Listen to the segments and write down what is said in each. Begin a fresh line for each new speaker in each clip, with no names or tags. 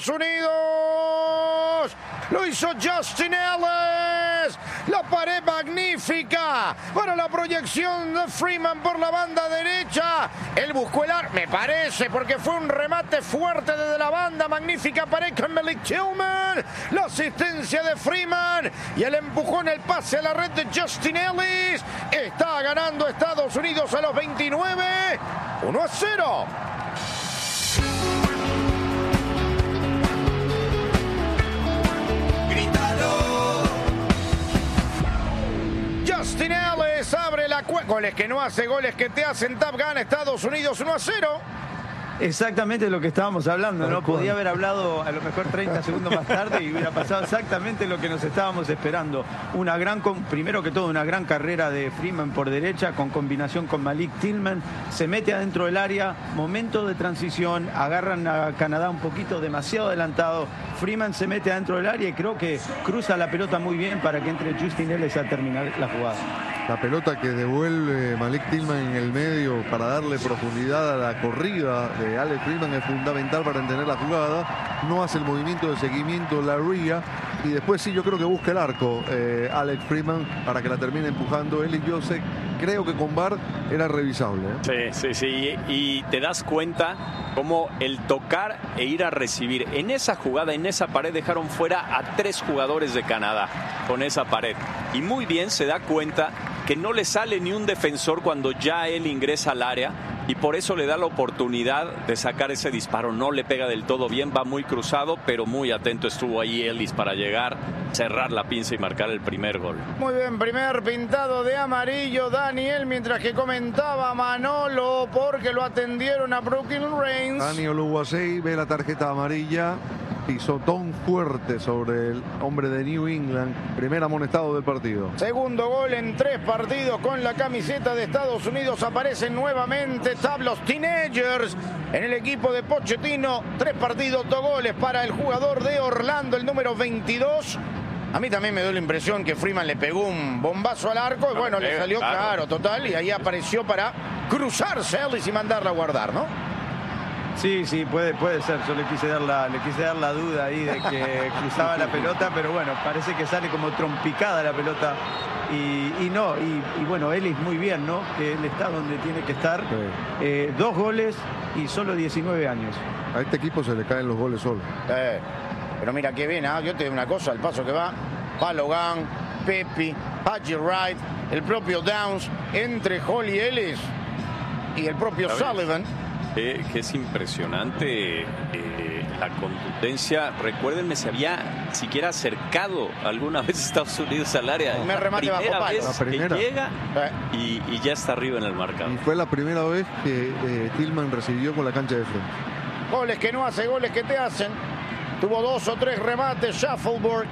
Estados Unidos. Lo hizo Justin Ellis. La pared magnífica para la proyección de Freeman por la banda derecha. Él buscó el arco, me parece, porque fue un remate fuerte desde la banda. Magnífica pared con Malik Tillman. La asistencia de Freeman y el empujón, el pase a la red de Justin Ellis. Está ganando Estados Unidos a los 29. 1-0. Justin Ellis abre la cuenta. Goles que no hace, goles que te hacen. Tap gana Estados Unidos 1-0.
Exactamente lo que estábamos hablando, ¿no? Podía haber hablado a lo mejor 30 segundos más tarde y hubiera pasado exactamente lo que nos estábamos esperando. Primero que todo, una gran carrera de Freeman por derecha, con combinación con Malik Tillman. Se mete adentro del área, momento de transición, agarran a Canadá un poquito demasiado adelantado. Freeman se mete adentro del área y creo que cruza la pelota muy bien para que entre Justin Ellis a terminar la jugada.
La pelota que devuelve Malik Tillman en el medio para darle profundidad a la corrida de Alex Freeman es fundamental para entender la jugada. No hace el movimiento de seguimiento la ría y después sí yo creo que busca el arco Alex Freeman para que la termine empujando él. Y yo sé, creo que con VAR era revisable, ¿eh?
Sí. Y te das cuenta cómo el tocar e ir a recibir en esa jugada, en esa pared, dejaron fuera a 3 jugadores de Canadá con esa pared. Y muy bien se da cuenta que no le sale ni un defensor cuando ya él ingresa al área y por eso le da la oportunidad de sacar ese disparo. No le pega del todo bien, va muy cruzado, pero muy atento estuvo ahí Ellis para llegar, cerrar la pinza y marcar el primer gol.
Muy bien, primer pintado de amarillo Daniel, mientras que comentaba Manolo porque lo atendieron a Brooklyn Reigns.
Daniel Oluwasei ve la tarjeta amarilla. Pisotón fuerte sobre el hombre de New England. Primer amonestado del partido.
Segundo gol en 3 partidos con la camiseta de Estados Unidos. Aparecen nuevamente los Teenagers en el equipo de Pochettino. 3 partidos, 2 goles para el jugador de Orlando, el número 22. A mí también me dio la impresión que Freeman le pegó un bombazo al arco y bueno, le salió claro, total. Y ahí apareció para cruzarse Ellis y mandarla a guardar, ¿no?
Sí, puede ser. Yo le quise dar la duda ahí de que cruzaba la pelota, pero bueno, parece que sale como trompicada la pelota. Y bueno, Ellis muy bien, ¿no? Que él está donde tiene que estar. Sí. 2 goles y solo 19 años.
A este equipo se le caen los goles solo.
Pero mira qué bien, yo te digo una cosa, el paso que va, Balogun, Pepi, Haji Wright, el propio Downs, entre Hall y Ellis y el propio Sullivan.
Que es impresionante la contundencia. Recuérdenme, se había siquiera acercado alguna vez Estados Unidos al área.
Me remate bajo palo.
La primera vez que llega y ya está arriba en el marcador.
Y fue la primera vez que Tillman recibió con la cancha de frente.
Goles que no hace, goles que te hacen. Tuvo 2 o 3 remates Shuffleberg.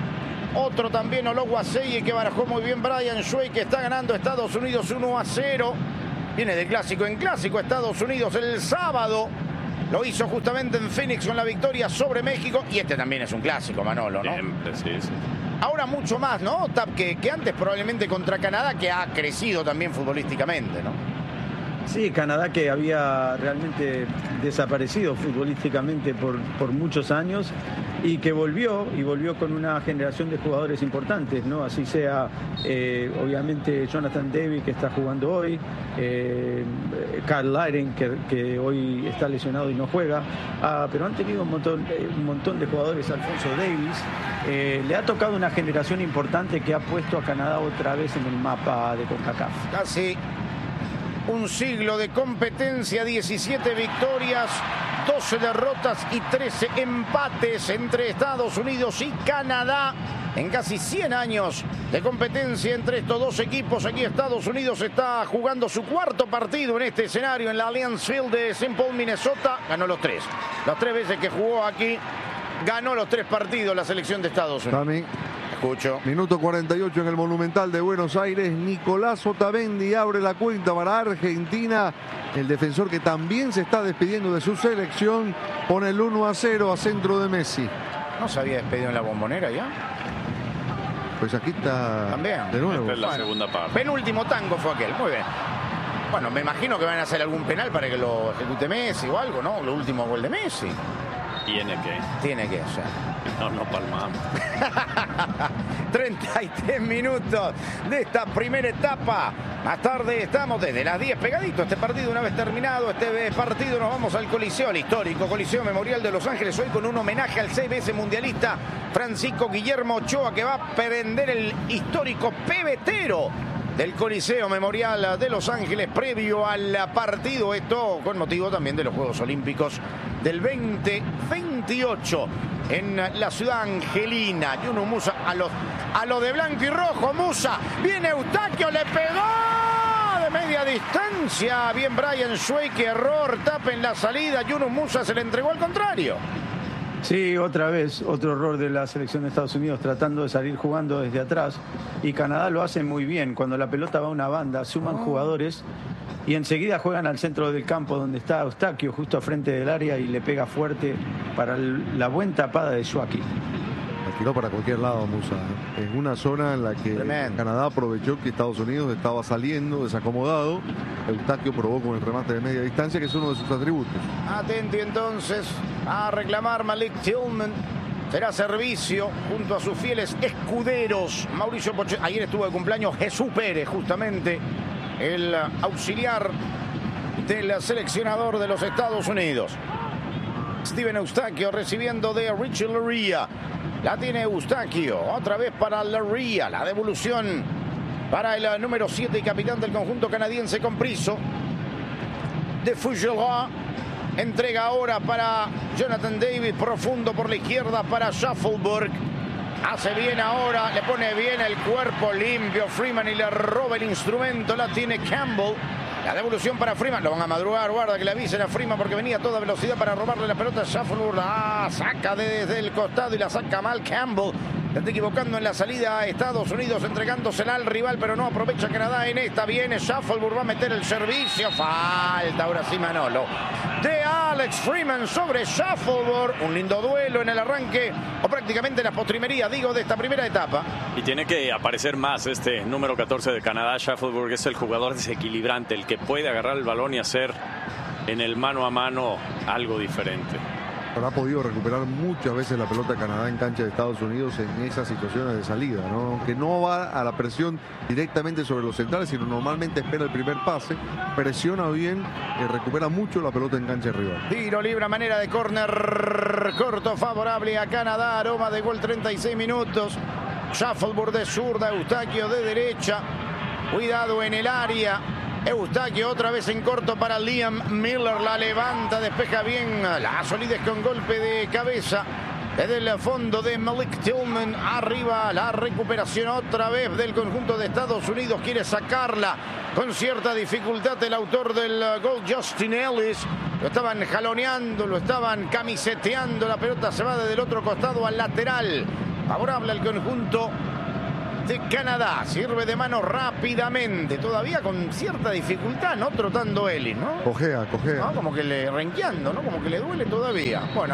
Otro también Oluwasei, que barajó muy bien Brian Shuey, que está ganando Estados Unidos 1-0. Viene de clásico en clásico Estados Unidos el sábado. Lo hizo justamente en Phoenix con la victoria sobre México. Y este también es un clásico, Manolo, ¿no?
Siempre, sí.
Ahora mucho más, ¿no, Tap? Que antes probablemente contra Canadá, que ha crecido también futbolísticamente, ¿no?
Sí, Canadá que había realmente desaparecido futbolísticamente por muchos años y que volvió con una generación de jugadores importantes, ¿no? Así sea, obviamente, Jonathan David, que está jugando hoy, Carl Laren, que hoy está lesionado y no juega, pero han tenido un montón de jugadores. Alfonso Davis, le ha tocado una generación importante que ha puesto a Canadá otra vez en el mapa de CONCACAF.
Casi un siglo de competencia, 17 victorias, 12 derrotas y 13 empates entre Estados Unidos y Canadá. En casi 100 años de competencia entre estos dos equipos, aquí Estados Unidos está jugando su 4º partido en este escenario en la Allianz Field de St. Paul, Minnesota. Ganó los 3. Las 3 veces que jugó aquí, ganó los 3 partidos la selección de Estados Unidos.
También.
Escucho.
Minuto 48 en el Monumental de Buenos Aires. Nicolás Otamendi abre la cuenta para Argentina. El defensor que también se está despidiendo de su selección pone el 1-0 a centro de Messi.
¿No se había despedido en la Bombonera ya?
Pues aquí está
también.
De nuevo.
Esta es la segunda parte.
Penúltimo tango fue aquel. Muy bien. Bueno, me imagino que van a hacer algún penal para que lo ejecute Messi o algo, ¿no? Lo último gol de Messi. Tiene que ser.
No palmamos.
33 minutos de esta primera etapa. Más tarde estamos desde las 10 pegadito. Este partido, una vez terminado este partido, nos vamos al Coliseo, al histórico Coliseo Memorial de Los Ángeles, hoy con un homenaje al 6 veces mundialista Francisco Guillermo Ochoa, que va a prender el histórico pebetero del Coliseo Memorial de Los Ángeles previo al partido, esto con motivo también de los Juegos Olímpicos del 2028 en la ciudad angelina. Yunus Musa a lo de blanco y rojo. Musa, viene Eustaquio, le pegó de media distancia. Bien Brian Schweike, error, tapa en la salida. Yunus Musa se le entregó al contrario.
Sí, otra vez, otro error de la selección de Estados Unidos tratando de salir jugando desde atrás. Y Canadá lo hace muy bien. Cuando la pelota va a una banda, suman jugadores y enseguida juegan al centro del campo donde está Eustaquio, justo a frente del área, y le pega fuerte para la buena tapada de Schweike.
La tiró para cualquier lado Musa, en una zona en la que Canadá aprovechó que Estados Unidos estaba saliendo desacomodado. Eustaquio probó con el remate de media distancia, que es uno de sus atributos.
Atenti entonces a reclamar Malik Tillman. Será servicio junto a sus fieles escuderos. Mauricio Pochettino. Ayer estuvo de cumpleaños Jesús Pérez, justamente el auxiliar del seleccionador de los Estados Unidos. Steven Eustaquio recibiendo de Richie Laryea. La tiene Eustaquio, otra vez para Laryea. La devolución para el número 7 y capitán del conjunto canadiense con Priso. De Fougerois. Entrega ahora para Jonathan David, profundo por la izquierda para Shuffleberg. Hace bien ahora, le pone bien el cuerpo limpio Freeman y le roba el instrumento. La tiene Campbell. La devolución para Freeman. Lo van a madrugar, guarda que le avisen a Freeman porque venía a toda velocidad para robarle la pelota a Shuffleberg. Saca desde el costado y la saca mal Campbell. Se está equivocando en la salida a Estados Unidos, entregándosela al rival, pero no aprovecha Canadá en esta. Viene Shuffleberg, va a meter el servicio. Falta ahora sí Manolo de Alex Freeman sobre Shuffleberg. Un lindo duelo en el arranque, o prácticamente en la postrimería, digo, de esta primera etapa.
Y tiene que aparecer más este número 14 de Canadá. Shuffleberg es el jugador desequilibrante, el que puede agarrar el balón y hacer en el mano a mano algo diferente.
Ha podido recuperar muchas veces la pelota Canadá en cancha de Estados Unidos en esas situaciones de salida, ¿no? Aunque no va a la presión directamente sobre los centrales, sino normalmente espera el primer pase, presiona bien y recupera mucho la pelota en cancha rival.
Tiro libre a manera de córner corto favorable a Canadá. Aroma de gol, 36 minutos. Shuffleberg de zurda, Eustaquio de derecha. Cuidado en el área. Eustaquio otra vez en corto para Liam Miller. La levanta, despeja bien. La solidez con golpe de cabeza. Desde el fondo de Malik Tillman. Arriba la recuperación otra vez del conjunto de Estados Unidos. Quiere sacarla con cierta dificultad el autor del gol, Justin Ellis. Lo estaban jaloneando, lo estaban camiseteando. La pelota se va desde el otro costado al lateral. Favorable al conjunto de Canadá. Sirve de mano rápidamente, todavía con cierta dificultad, ¿no? Trotando Ellis, ¿no?
Cojea.
¿No? Como que le renqueando, ¿no? Como que le duele todavía. Bueno,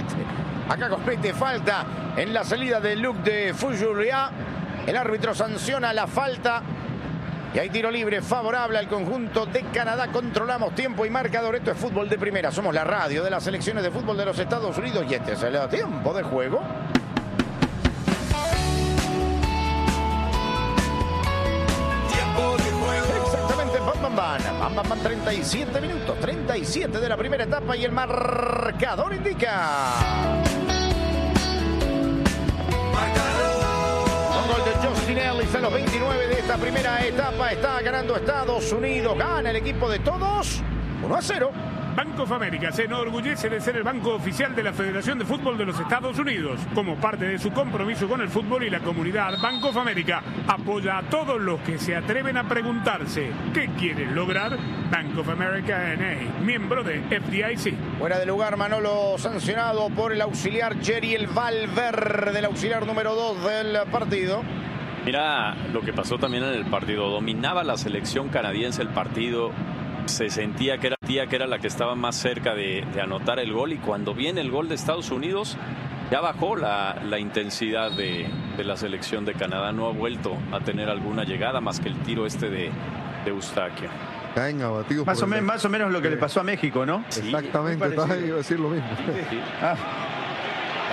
acá comete falta en la salida de Luc de Fougerois. El árbitro sanciona la falta y hay tiro libre favorable al conjunto de Canadá. Controlamos tiempo y marcador. Esto es Fútbol de Primera. Somos la radio de las selecciones de fútbol de los Estados Unidos y este es el tiempo de juego. Van 37 minutos, 37 de la primera etapa y el marcador indica. Con gol de Justin Ellis a los 29 de esta primera etapa. Está ganando Estados Unidos. Gana el equipo de todos 1-0.
Bank of America se enorgullece de ser el banco oficial de la Federación de Fútbol de los Estados Unidos. Como parte de su compromiso con el fútbol y la comunidad, Bank of America apoya a todos los que se atreven a preguntarse ¿qué quieren lograr? Bank of America N.A., miembro de FDIC.
Fuera de lugar, Manolo, sancionado por el auxiliar Jeriel Valverde, el auxiliar número 2 del partido.
Mira lo que pasó también en el partido. Dominaba la selección canadiense el partido. Se sentía que era la que estaba más cerca de anotar el gol, y cuando viene el gol de Estados Unidos ya bajó la intensidad de la selección de Canadá. No ha vuelto a tener alguna llegada más que el tiro de Eustaquio.
Caen abatidos.
Más o menos lo que le pasó a México, ¿no?
Sí, exactamente, iba a decir lo mismo.
Sí.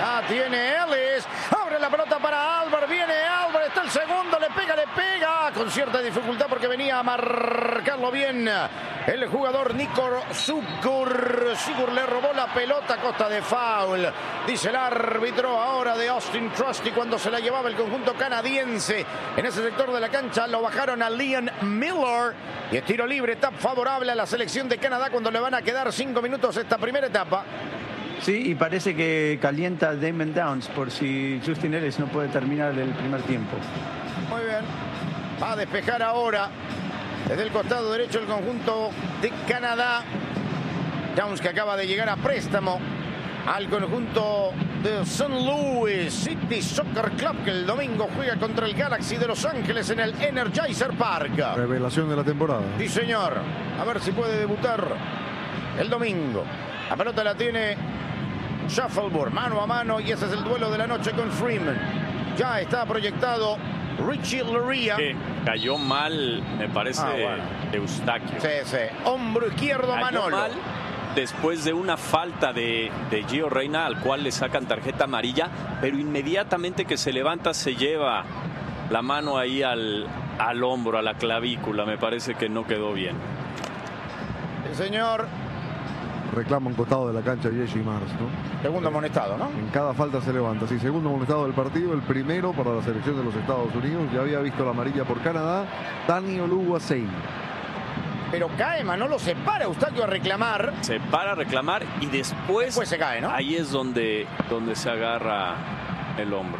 La tiene Ellis. Abre la pelota para Albert. Viene Albert. Está el segundo. Le pega. Con cierta dificultad porque venía a marcarlo bien el jugador Nico Sigur. Sigur le robó la pelota a costa de foul. Dice el árbitro ahora de Austin Trusty cuando se la llevaba el conjunto canadiense. En ese sector de la cancha lo bajaron a Liam Miller. Y es tiro libre. Está favorable a la selección de Canadá cuando le van a quedar 5 minutos esta primera etapa.
Sí, y parece que calienta Damon Downs por si Justin Ellis no puede terminar el primer tiempo.
Muy bien. Va a despejar ahora desde el costado derecho el conjunto de Canadá. Downs, que acaba de llegar a préstamo al conjunto de St. Louis City Soccer Club, que el domingo juega contra el Galaxy de Los Ángeles en el Energizer Park.
Revelación de la temporada.
Sí, señor. A ver si puede debutar el domingo. La pelota la tiene Shuffleboard, mano a mano, y ese es el duelo de la noche con Freeman. Ya está proyectado Richie Laryea.
Cayó mal, me parece, Eustaquio.
Sí. Hombro izquierdo,
cayó
Manolo.
Mal después de una falta de Gio Reyna, al cual le sacan tarjeta amarilla, pero inmediatamente que se levanta se lleva la mano ahí al hombro, a la clavícula. Me parece que no quedó bien.
El señor.
Reclama un costado de la cancha Jesse Mars, ¿no?
Segundo amonestado, ¿no?
En cada falta se levanta. Sí, segundo amonestado del partido, el primero para la selección de los Estados Unidos. Ya había visto la amarilla por Canadá, Dani Oluwaseyi.
Pero cae, Manolo, se para Eustaquio a reclamar.
Se para a reclamar y después
se cae, ¿no?
Ahí es donde se agarra el hombro.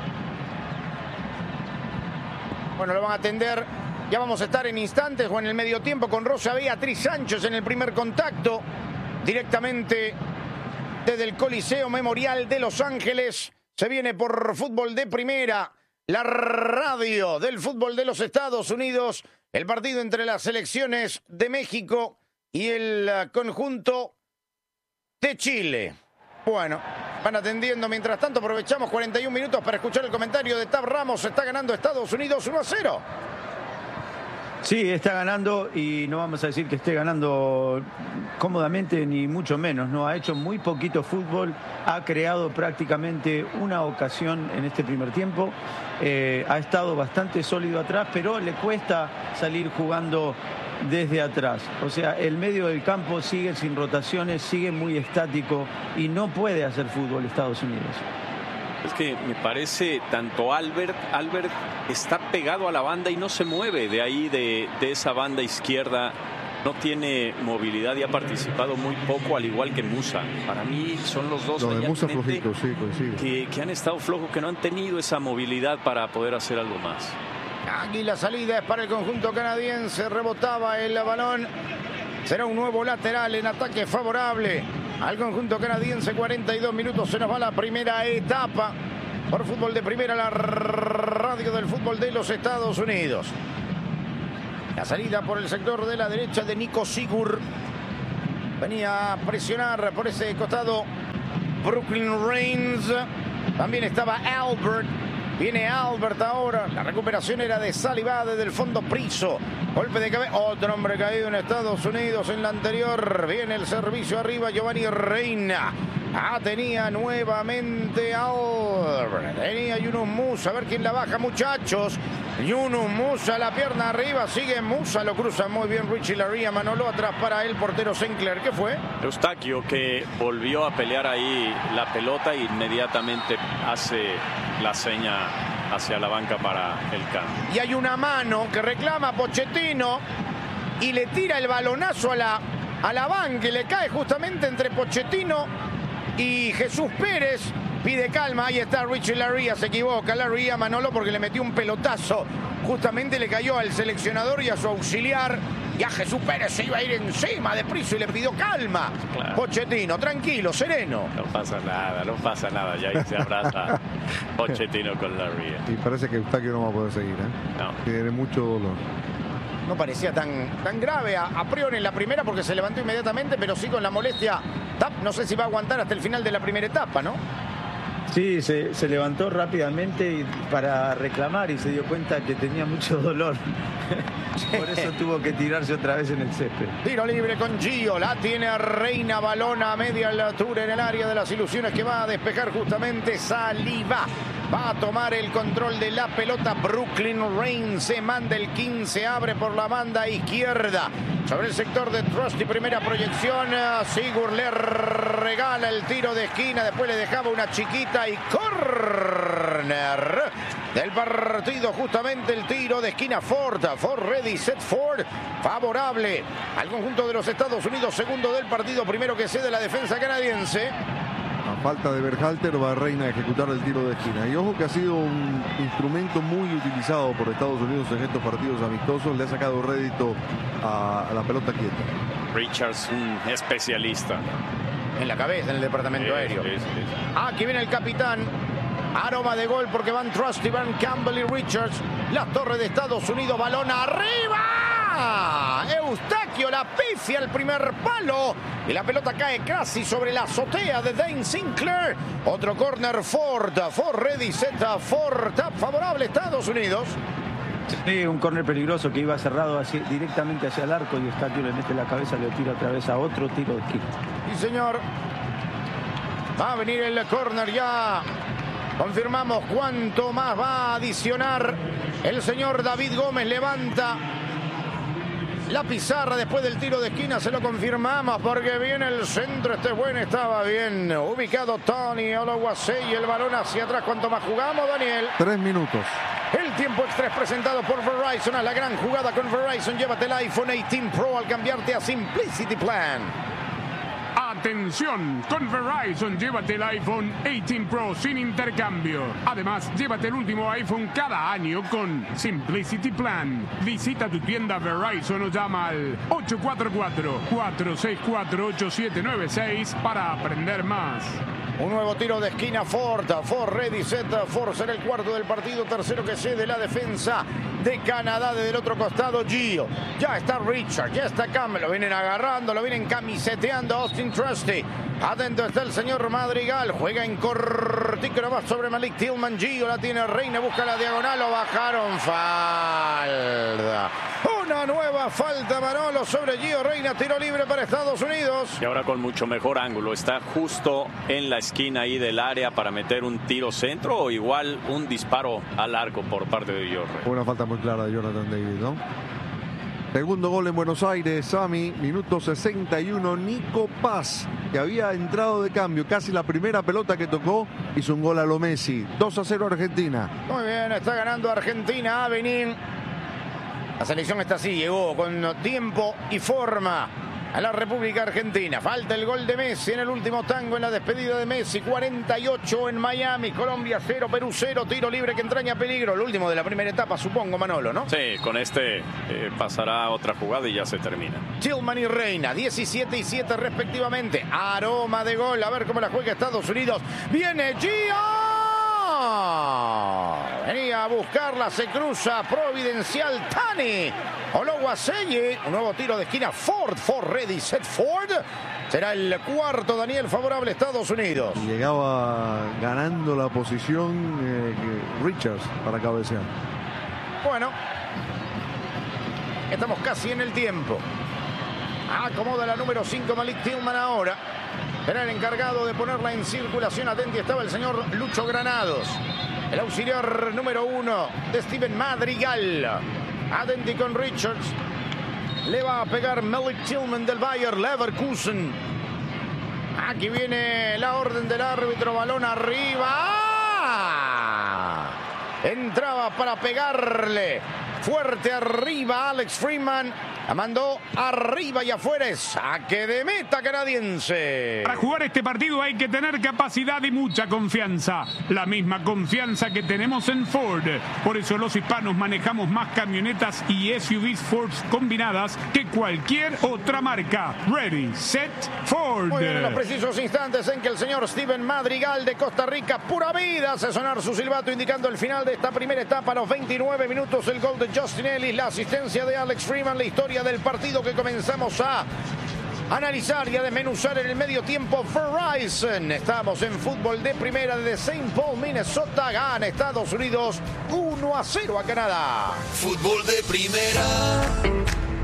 Bueno, lo van a atender. Ya vamos a estar en instantes o en el medio tiempo con Rosa Beatriz Sánchez en el primer contacto. Directamente desde el Coliseo Memorial de Los Ángeles. Se viene por Fútbol de Primera, la radio del fútbol de los Estados Unidos. El partido entre las selecciones de México y el conjunto de Chile. Bueno, van atendiendo. Mientras tanto, aprovechamos 41 minutos para escuchar el comentario de Tab Ramos. Está ganando Estados Unidos 1-0.
Sí, está ganando y no vamos a decir que esté ganando cómodamente ni mucho menos, ¿no? Ha hecho muy poquito fútbol, ha creado prácticamente una ocasión en este primer tiempo, ha estado bastante sólido atrás, pero le cuesta salir jugando desde atrás. O sea, el medio del campo sigue sin rotaciones, sigue muy estático y no puede hacer fútbol Estados Unidos.
Es que me parece tanto Albert está pegado a la banda y no se mueve de ahí, de esa banda izquierda. No tiene movilidad y ha participado muy poco, al igual que Musa. Para mí son los dos
lo de Musa flojito, sí, coincido.
Que han estado flojos, que no han tenido esa movilidad para poder hacer algo más.
Aquí la salida es para el conjunto canadiense. Rebotaba el balón. Será un nuevo lateral en ataque favorable al conjunto canadiense. 42 minutos, se nos va la primera etapa. Por Fútbol de Primera, la radio del fútbol de los Estados Unidos. La salida por el sector de la derecha de Nico Sigur. Venía a presionar por ese costado Brooklyn Reigns. También estaba Albert. Viene Albert ahora. La recuperación era de Saliba desde el fondo. Priso. Golpe de cabeza. Otro hombre caído en Estados Unidos en la anterior. Viene el servicio arriba. Giovanni Reina. Tenía nuevamente Albert. Tenía Yunus Musa. A ver quién la baja, muchachos. Yunus Musa, la pierna arriba. Sigue Musa. Lo cruza muy bien Richie Laryea. Manolo atrás para el portero Sinclair. ¿Qué fue?
Eustaquio, que volvió a pelear ahí la pelota e inmediatamente hace la seña hacia la banca para el cambio.
Y hay una mano que reclama Pochettino y le tira el balonazo a la banca, y le cae justamente entre Pochettino y Jesús Pérez. Pide calma, ahí está Richie Laryea, se equivoca Laryea, Manolo, porque le metió un pelotazo. Justamente le cayó al seleccionador y a su auxiliar. Y a Jesús Pérez se iba a ir encima de Priso y le pidió calma. Claro. Pochettino, tranquilo, sereno.
No pasa nada. Ya ahí se abraza Pochettino con Laryea.
Y parece que Eustaquio no va a poder seguir,
No.
Tiene mucho dolor.
No parecía tan grave a priori en la primera porque se levantó inmediatamente, pero sí con la molestia. No sé si va a aguantar hasta el final de la primera etapa, ¿no?
Sí, se levantó rápidamente para reclamar y se dio cuenta que tenía mucho dolor. Por eso tuvo que tirarse otra vez en el césped.
Tiro libre con Gio, la tiene Reina, balón a media altura en el área de las ilusiones que va a despejar justamente Saliba. Va a tomar el control de la pelota Brooklyn Rain, se manda el 15, abre por la banda izquierda. Sobre el sector de Trusty, primera proyección, Sigur le regala el tiro de esquina, después le dejaba una chiquita y corner del partido, justamente el tiro de esquina. Ford ready, set Ford, favorable al conjunto de los Estados Unidos, segundo del partido, primero que cede la defensa canadiense.
A falta de Berhalter va Reina a ejecutar el tiro de esquina. Y ojo que ha sido un instrumento muy utilizado por Estados Unidos en estos partidos amistosos. Le ha sacado rédito a la pelota quieta.
Richards, un especialista.
En la cabeza, en el departamento aéreo. Aquí viene el capitán. Aroma de gol porque van Trusty, van Campbell y Richards. La torre de Estados Unidos, balón arriba. Eustaquio la pifia al primer palo y la pelota cae casi sobre la azotea de Dane Sinclair. Otro córner Ford ready, set Ford, tap favorable Estados Unidos.
Sí, un córner peligroso que iba cerrado directamente hacia el arco y Eustaquio le mete la cabeza, le tira otra vez a otro tiro de esquina.
Sí, señor. Va a venir el córner ya. Confirmamos cuánto más va a adicionar el señor David Gómez. Levanta la pizarra después del tiro de esquina. Se lo confirmamos porque viene el centro. Este es bueno, estaba bien ubicado Tony Oluwase y el balón hacia atrás. ¿Cuánto más jugamos, Daniel?
3 minutos.
El tiempo extra es presentado por Verizon. A la gran jugada con Verizon. Llévate el iPhone 18 Pro al cambiarte a Simplicity Plan.
Atención, con Verizon llévate el iPhone 18 Pro sin intercambio. Además, llévate el último iPhone cada año con Simplicity Plan. Visita tu tienda Verizon o llama al 844-464-8796 para aprender más.
Un nuevo tiro de esquina, Ford ready, set, Ford será el cuarto del partido, tercero que cede la defensa de Canadá. Desde el otro costado, Gio, ya está Richard, ya está Campbell, lo vienen agarrando, lo vienen camiseteando Austin Trusty. Adentro está el señor Madrigal, juega en cortico nomás sobre Malik Tillman. Gio la tiene Reina, busca la diagonal, lo bajaron, falta. Una nueva falta, Manolo, sobre Gio Reina, tiro libre para Estados Unidos.
Y ahora con mucho mejor ángulo, está justo en la esquina ahí del área para meter un tiro centro o igual un disparo al arco por parte de Gio Reina.
Una falta muy clara de Jonathan David, ¿no? Segundo gol en Buenos Aires, Sami, minuto 61, Nico Paz, que había entrado de cambio, casi la primera pelota que tocó, hizo un gol a lo Messi. 2-0 Argentina.
Muy bien, está ganando Argentina, Avenín. La selección está así, llegó con tiempo y forma a la República Argentina. Falta el gol de Messi en el último tango en la despedida de Messi. 48 en Miami, Colombia 0, Perú 0. Tiro libre que entraña peligro. El último de la primera etapa, supongo, Manolo, ¿no?
Sí, con este pasará otra jugada y ya se termina.
Tillman y Reina, 17 y 7 respectivamente. Aroma de gol, a ver cómo la juega Estados Unidos. Viene Gio. Venía a buscarla, se cruza Providencial Tani Oluwase. Un nuevo tiro de esquina, Ford ready, set Ford. Será el cuarto, Daniel, favorable a Estados Unidos.
Llegaba ganando la posición Richards para cabecear.
Bueno, estamos casi en el tiempo. Acomoda la número 5 Malik Tillman ahora. Era el encargado de ponerla en circulación. Atenti estaba el señor Lucho Granados. El auxiliar número 1 de Steven Madrigal. Atenti con Richards. Le va a pegar Malik Tillman del Bayer Leverkusen. Aquí viene la orden del árbitro. Balón arriba. Entraba para pegarle. Fuerte arriba Alex Freeman. La mandó arriba y afuera. Es saque de meta canadiense.
Para jugar este partido hay que tener capacidad y mucha confianza. La misma confianza que tenemos en Ford. Por eso los hispanos manejamos más camionetas y SUVs Ford combinadas que cualquier otra marca. Ready, set, Ford.
Muy bien, en los precisos instantes en que el señor Steven Madrigal de Costa Rica, pura vida, hace sonar su silbato indicando el final de esta primera etapa. A los 29 minutos el gol de Justin Ellis, la asistencia de Alex Freeman, la historia del partido que comenzamos a analizar y a desmenuzar en el medio tiempo Verizon. Estamos en fútbol de primera desde St. Paul, Minnesota. Gana Estados Unidos 1-0 a Canadá.
Fútbol de primera.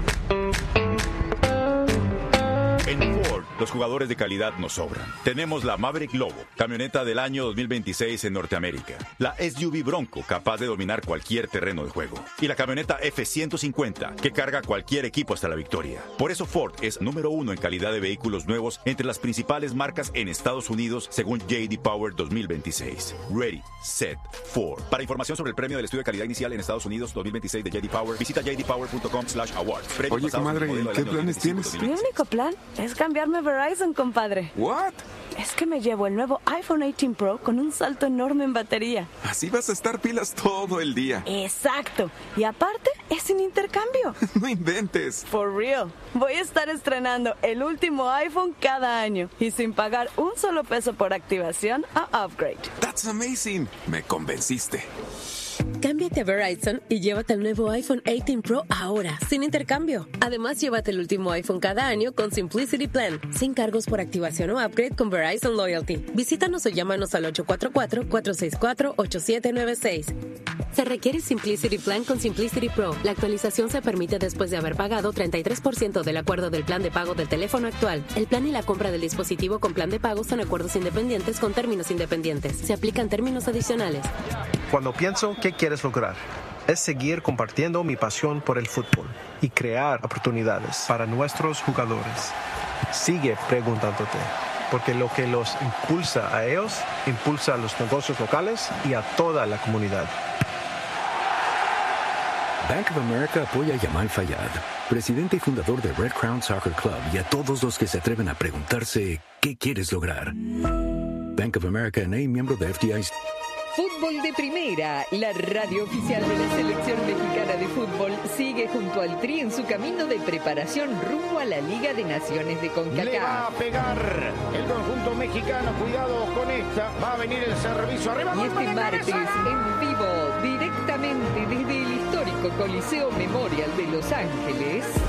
En Ford, los jugadores de calidad nos sobran. Tenemos la Maverick Lobo, camioneta del año 2026 en Norteamérica. La SUV Bronco, capaz de dominar cualquier terreno de juego. Y la camioneta F-150, que carga cualquier equipo hasta la victoria. Por eso Ford es número 1 en calidad de vehículos nuevos entre las principales marcas en Estados Unidos, según J.D. Power 2026. Ready, Set, Ford. Para información sobre el premio del estudio de calidad inicial en Estados Unidos 2026 de J.D. Power, visita jdpower.com/awards.
Oye, comadre, ¿qué planes tienes?
Mi único plan es cambiarme a Verizon, compadre.
¿What?
Es que me llevo el nuevo iPhone 18 Pro con un salto enorme en batería.
Así vas a estar pilas todo el día.
Exacto. Y aparte, es sin intercambio.
No inventes.
For real. Voy a estar estrenando el último iPhone cada año y sin pagar un solo peso por activación a upgrade.
That's amazing. Me convenciste.
Cámbiate a Verizon y llévate el nuevo iPhone 18 Pro ahora, sin intercambio. Además, llévate el último iPhone cada año con Simplicity Plan, sin cargos por activación o upgrade con Verizon Loyalty. Visítanos o llámanos al 844-464-8796. Se requiere Simplicity Plan con Simplicity Pro. La actualización se permite después de haber pagado 33% del acuerdo del plan de pago del teléfono actual. El plan y la compra del dispositivo con plan de pago son acuerdos independientes con términos independientes. Se aplican términos adicionales.
Cuando pienso qué quieres lograr, es seguir compartiendo mi pasión por el fútbol y crear oportunidades para nuestros jugadores. Sigue preguntándote, porque lo que los impulsa a ellos, impulsa a los negocios locales y a toda la comunidad.
Bank of America apoya a Yamal Fayad, presidente y fundador de Red Crown Soccer Club, y a todos los que se atreven a preguntarse ¿qué quieres lograr? Bank of America N.A., miembro de FDIC.
Fútbol de Primera, la radio oficial de la Selección Mexicana de Fútbol, sigue junto al Tri en su camino de preparación rumbo a la Liga de Naciones de CONCACAF.
Le va a pegar el conjunto mexicano, cuidado con esta, va a venir el servicio arriba.
Y este martes, en vivo, directamente desde el histórico Coliseo Memorial de Los Ángeles,